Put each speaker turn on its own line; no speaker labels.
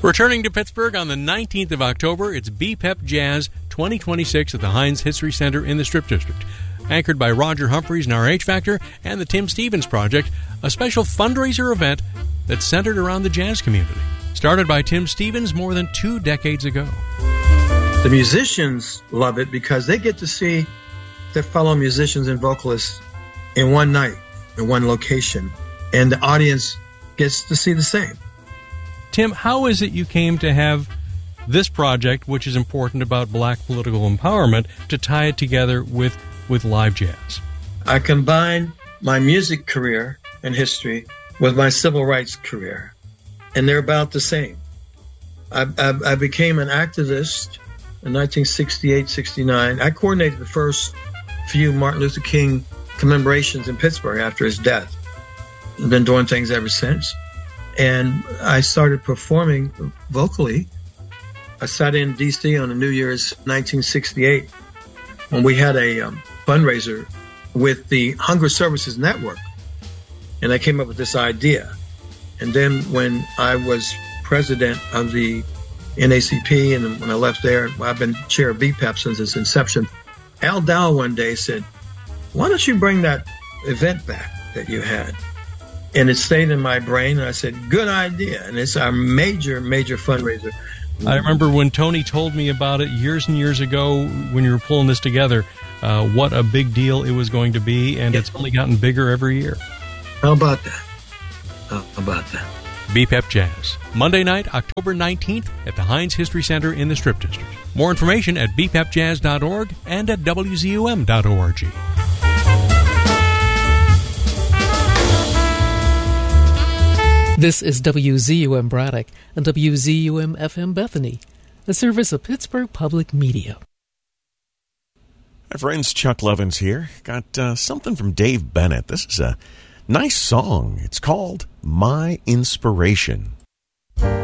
Returning to Pittsburgh on the 19th of October, it's BPEP Jazz 2026 at the Heinz History Center in the Strip District. Anchored by Roger Humphreys and RH Factor and the Tim Stevens Project, a special fundraiser event that's centered around the jazz community. Started by Tim Stevens more than 2 decades ago.
The musicians love it because they get to see their fellow musicians and vocalists in one night, in one location, and the audience gets to see the same.
Tim, how is it you came to have this project, which is important about black political empowerment, to tie it together with live jazz?
I combined my music career and history with my civil rights career, and they're about the same. I became an activist in 1968-69. I coordinated the first few Martin Luther King commemorations in Pittsburgh after his death. I've been doing things ever since. And I started performing vocally. I sat in D.C. on New Year's 1968 when we had a fundraiser with the Hunger Services Network. And I came up with this idea. And then when I was president of the NACP, and when I left there, I've been chair of BPEP since its inception. Al Dow one day said, why don't you bring that event back that you had? And it stayed in my brain, and I said, good idea. And it's our major, major fundraiser.
I remember when Tony told me about it years and years ago when you were pulling this together, what a big deal it was going to be, and It's only gotten bigger every year.
How about that?
BPEP Jazz, Monday night, October 19th at the Heinz History Center in the Strip District. More information at bpepjazz.org and at wzum.org.
This is WZUM Braddock and WZUM FM Bethany, a service of Pittsburgh Public Media.
Hi friends, Chuck Levins here. Got something from Dave Bennett. This is a nice song. It's called My Inspiration.